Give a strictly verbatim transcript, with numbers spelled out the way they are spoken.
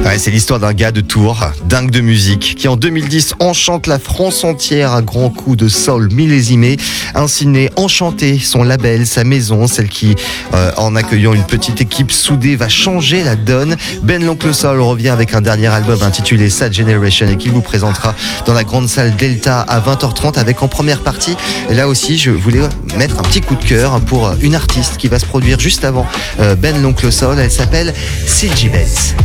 Ouais, c'est l'histoire d'un gars de Tours, dingue de musique, qui en deux mille dix enchante la France entière à grands coups de soul millésimé. Ainsi naît Enchanté, son label, sa maison, celle qui, euh, en accueillant une petite équipe soudée, va changer la donne. Ben l'Oncle Soul revient avec un dernier album intitulé Sad Generation et qu'il vous présentera dans la grande salle Delta à vingt heures trente avec en première partie, là aussi, je voulais mettre un petit coup de cœur pour une artiste qui va se produire juste avant Ben l'Oncle Soul. Elle s'appelle Silgy Bells.